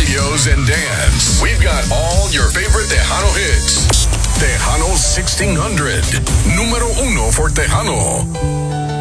radios and dance. We've got all your favorite Tejano hits. Tejano 1600. Número uno for Tejano.